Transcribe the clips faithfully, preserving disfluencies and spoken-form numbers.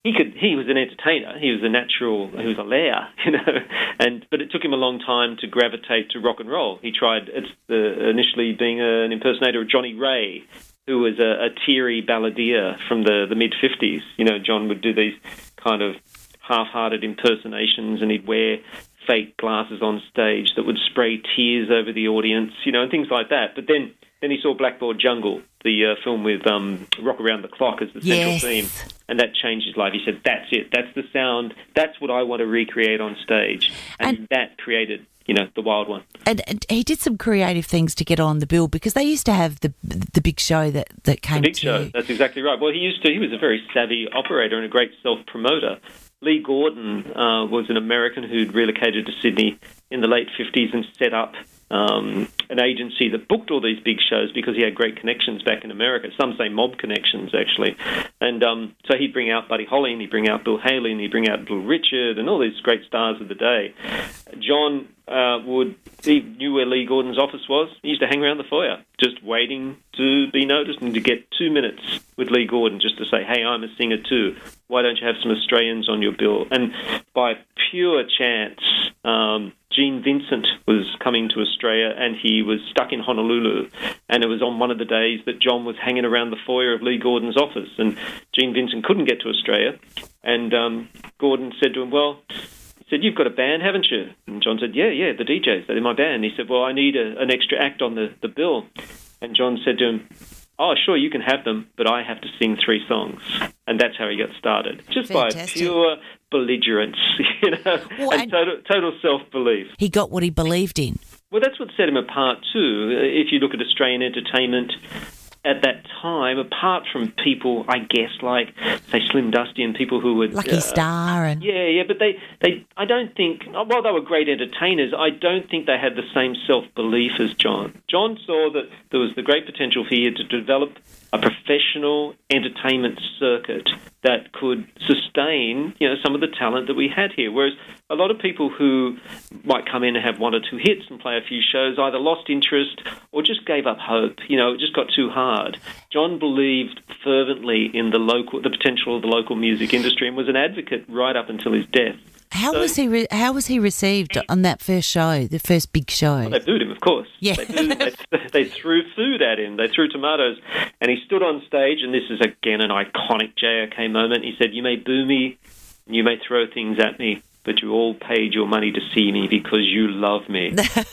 he could. He was an entertainer. He was a natural. He was a lair, you know. And but it took him a long time to gravitate to rock and roll. He tried it's the, initially being a, an impersonator of Johnny Ray, who was a, a teary balladeer from the, the mid fifties. You know, John would do these kind of half-hearted impersonations, and he'd wear fake glasses on stage that would spray tears over the audience, you know, and things like that. But then, then he saw Blackboard Jungle, the uh, film with um, Rock Around the Clock as the central Yes. theme, and that changed his life. He said, that's it, that's the sound, that's what I want to recreate on stage. And, And- that created, you know, the Wild One. And, and he did some creative things to get on the bill, because they used to have the the big show that, that came The Big to... Show, that's exactly right. Well, he used to, he was a very savvy operator and a great self-promoter. Lee Gordon uh, was an American who'd relocated to Sydney in the late fifties and set up um, an agency that booked all these big shows because he had great connections back in America. Some say mob connections, actually. And um, so he'd bring out Buddy Holly, and he'd bring out Bill Haley, and he'd bring out Little Richard, and all these great stars of the day. John uh, would, he knew where Lee Gordon's office was. He used to hang around the foyer, just waiting to be noticed and to get two minutes with Lee Gordon just to say, hey, I'm a singer too. Why don't you have some Australians on your bill? And by pure chance, um, Gene Vincent was coming to Australia, and he was stuck in Honolulu, and it was on one of the days that John was hanging around the foyer of Lee Gordon's office, and Gene Vincent couldn't get to Australia, and um, Gordon said to him, well, he said, you've got a band, haven't you? And John said, yeah, yeah, the D Js, they're in my band. He said, well, I need a, an extra act on the, the bill. And John said to him, oh, sure, you can have them, but I have to sing three songs. And that's how he got started, just Fantastic. by pure belligerence, you know, Well, and and- total, total self-belief. He got what he believed in. Well, that's what set him apart too. If you look at Australian entertainment at that time, apart from people, I guess, like, say, Slim Dusty and people who would... Lucky uh, Star and... Yeah, yeah, but they, they, I don't think, while they were great entertainers, I don't think they had the same self-belief as John. John saw that there was the great potential for here to develop a professional entertainment circuit that could sustain, you know, some of the talent that we had here. Whereas a lot of people who might come in and have one or two hits and play a few shows either lost interest or just gave up hope. You know, it just got too hard. John believed fervently in the local, the potential of the local music industry, and was an advocate right up until his death. How So- was he? Re- how was he received on that first show, the first big show? They booed him, of course. Yeah. They, booed, they, they threw food at him. They threw tomatoes. And he stood on stage, and this is, again, an iconic J R K moment. He said, you may boo me, you may throw things at me, but you all paid your money to see me because you love me.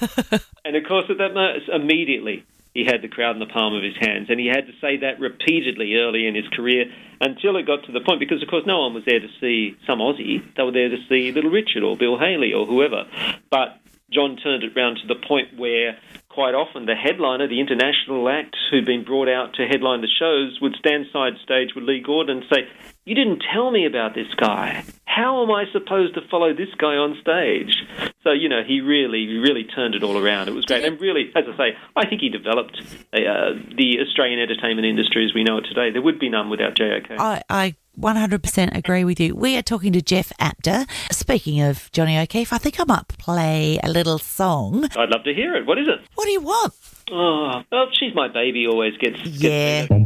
And, of course, at that moment, immediately, he had the crowd in the palm of his hands. And he had to say that repeatedly early in his career until it got to the point, because, of course, no one was there to see some Aussie. They were there to see Little Richard or Bill Haley or whoever. But John turned it round to the point where quite often the headliner, the international act who'd been brought out to headline the shows, would stand side stage with Lee Gordon and say, you didn't tell me about this guy. How am I supposed to follow this guy on stage? So, you know, he really, really turned it all around. It was great. And really, as I say, I think he developed uh, the Australian entertainment industry as we know it today. There would be none without J O K. I, I one hundred percent agree with you. We are talking to Jeff Apter. Speaking of Johnny O'Keefe, I think I might play a little song. I'd love to hear it. What is it? What do you want? Oh, well, She's My Baby always gets... gets Yeah. me.